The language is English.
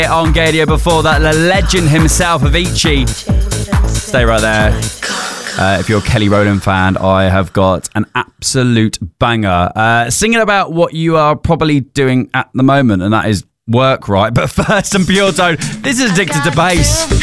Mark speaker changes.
Speaker 1: On Gadio before that, the legend himself, Avicii. Stay right there. If you're a Kelly Rowland fan, I have got an absolute banger. Singing about what you are probably doing at the moment, and that is work, right? But first, and Pure Tone, this is Addicted to Bass.